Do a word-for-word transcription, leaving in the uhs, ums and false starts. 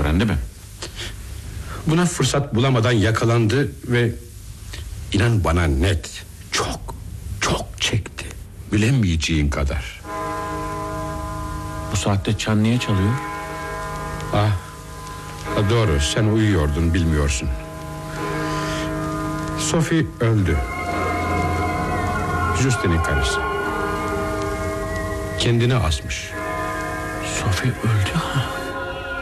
öğrendi mi? Buna fırsat bulamadan yakalandı ve inan bana net, çok çok çekti. Bilemeyeceğin kadar. Bu saatte çan niye çalıyor? Ah, ha doğru, sen uyuyordun, bilmiyorsun. Sophie öldü. Justin'in karısı. Kendini asmış. Sophie öldü ha.